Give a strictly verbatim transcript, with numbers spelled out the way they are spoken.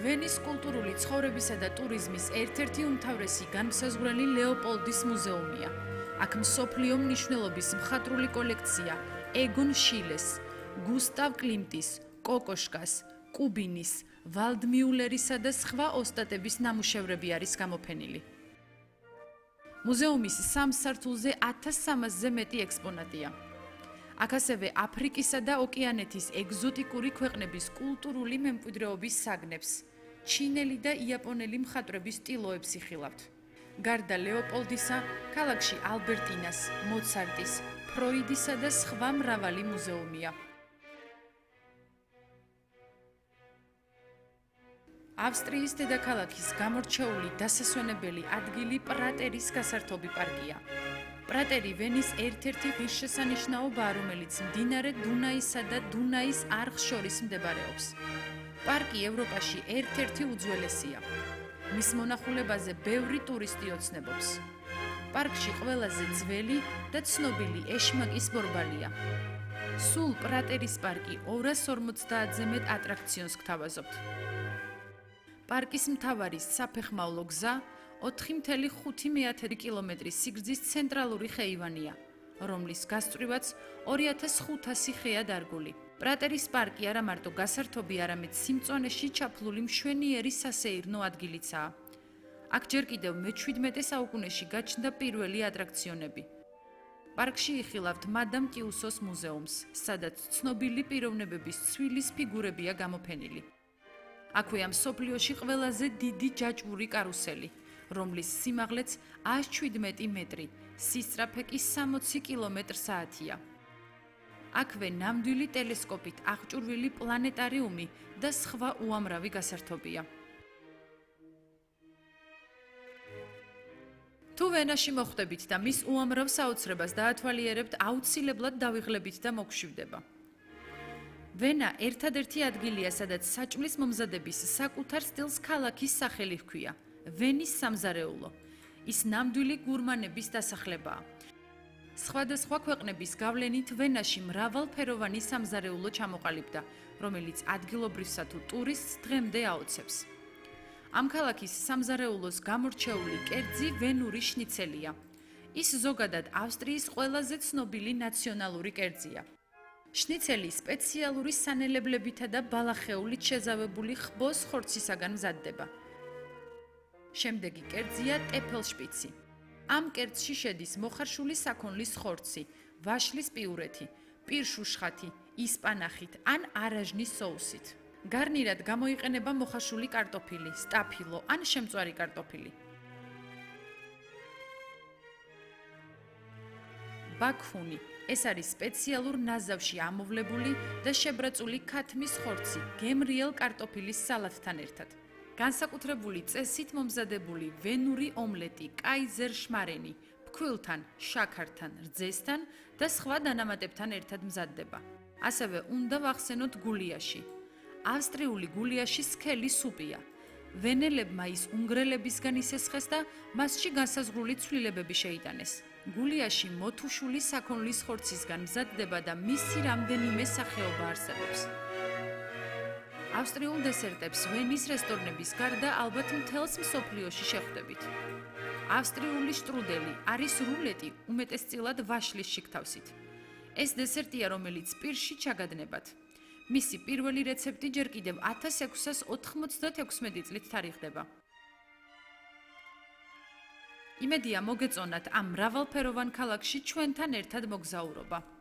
ვენის კულტურული ცხოვრებისა და ტურიზმის ერთ-ერთი უმთავრესი განმსაზღვრელი ლეოპოლდის მუზეუმია. აქ მსოფლიო მნიშვნელობის მხატვრული კოლექცია ეგონ შილეს, გუსტავ კლიმტის, კოკოშკას, კუბინის, ვალდმიულერისა და სხვა ოსტატების ნამუშევრები არის გამოფენილი. მუზეუმის სამ სართულზე ათას სამასზე მეტი ექსპონატია. აქ ასევე აფრიკისა და ოკეანეთის ეგზოტიკური ქვეყნების კულტურული მემკვიდრეობის საგნებს, ჩინელი და იაპონელი მხატვრების სტილოებს იხილავთ. გარდა ლეოპოლდისა, ქალაქში ალბერტინას, მოცარტის, ფროიდისა და სხვა მრავალი მუზეუმია. ავსტრიის დედაქალაქის გამორჩეული დასასვენებელი ადგილი პრატერის გასართობი პარკია. პრატერი ვენის ერთ-ერთი ღირსშესანიშნაობაა, რომელიც მდინარე დუნაისა და დუნაის არხს შორის მდებარეობს. პარკი ევროპაში ერთ-ერთი უძველესია. მის მონახულებაზე ბევრი ტურისტი ოცნებობს. პარკში ყველაზე ძველი და ცნობილი ეშმაკის ბორბალია. სულ პრატერის პარკი ორას ორმოცდაათზე მეტ ატრაქციონს გთავაზობთ. პარკის მთავარი საფეხმავლო გზა ოთხი მცდე ხუთი კილომეტრის სიგრძის ცენტრალური ხეივანია, რომლის გასწვრივაც ორი ათას ხუთასი ხეა დარგული. პრატერის პარკი არა მარტო გასართობი, არამედ სიმწვანეში ჩაფლული მშვენიერი სასეირნო ადგილიცაა. აქ ჯერ კიდევ მეჩვიდმეტე საუკუნეში გაჩნდა პირველი ატრაქციონები. პარკში იხილავთ მადამ ტიუსოს მუზეუმს, სადაც ცნობილი პიროვნებების ცვილის ფიგურებია გამოფენილი. აქვეა მსოფლიოში ყველაზე დიდი ჯაჭვური კარუსელი, რომლის სიმაღლეც ას შვიდმეტი მეტრი, სისწრაფე კი სამოცი კილომეტრი საათია. აქვე ნამდვილი ტელესკოპით აღჭურვილი პლანეტარიუმი და სხვა უამრავი გასართობია. თუ ვენაში მოხვდებით და მის უამრავ საოცრებას დაათვალიერებთ, აუცილებლად დავიღლებით და მოგშვიდება. ვენა ერთადერთი ადგილია, სადაც საჭმლის მომზადების საკუთარ სტილს ქალაქის სახელი ჰქვია. ვენის სამზარეულო. ის ნამდვილი გურმანების დასახლებაა. სხვადასხვა ქვეყნების გავლენით ვენაში მრავალფეროვანი სამზარეულო ჩამოყალიბდა, რომელიც ადგილობრივსა თუ ტურისტს დღემდე აოცებს. ამ ქალაქის სამზარეულოს გამორჩეული კერძი ვენური შნიცელია. ის ზოგადად ავსტრიის ყველაზე ცნობილი ნაციონალური კერძია. შნიცელი სპეციალური სანელებლებითა და ბალახეულით შეზავებული ხბოს ხორცისაგან მზადდება. შემდეგი კერძია ტეფელშპიცი. ამ კერძში შედის მოხარშული საქონლის ხორცი, ვაშლის პიურეთი, პირშუშხათი, ისპანახით ან არაჟნის соусით. გარნირად გამოიყენება მოხარშული კარტოფილი, სტაფილო ან შემწვარი კარტოფილი. ბაქჰუნი. ეს არის სპეციალურ ნაზავში ამოვლებული და შებრაწული ქათმის ხორცი, გემრიელ კარტოფილის სალათთან ერთად. განსაკუთრებული წესით მომზადებული ვენური ომლეტი, კაიზერ შმარენი, ფქვილთან, შაქართან, რძესთან და სხვა დანამატებთან ერთად მზადდება. ასევე უნდა ვახსენოთ გულიაში. ავსტრიული გულიაში სქელი სუპია. ვენელებმა ის უნგრელებისგან ისესხეს და მასში განსაზღვრული ცვლილებები შეიტანეს. გულიაში მოთუშული საქონლის ხორცისგან მზადდება და მისი რამდენიმე სახეობა არსებობს. ავსტრიულ დესერტებს ვენის რესტორნების გარდა ალბათ მთელს მსოფლიოში შეხვდებით. ავსტრიული შტრუდელი არის რულეტი, უმეტესწილად ვაშლის შიგთავსით. ეს დესერტია, რომელიც პირში ჩაგადნებათ. მისი პირველი რეცეპტი ჯერ კიდევ ათას ექვსას ოთხმოცდათექვსმეტი წლით თარიღდება. იმედია მოგეწონათ ამ მრავალფეროვან ქალაქში ჩვენთან ერთად მოგზაურობა.